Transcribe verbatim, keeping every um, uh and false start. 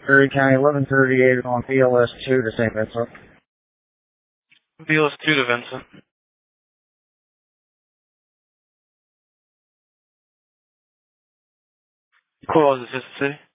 Erie County, eleven thirty-eight on P L S two to Saint Vincent. P L S two to Vincent. Call is this the city?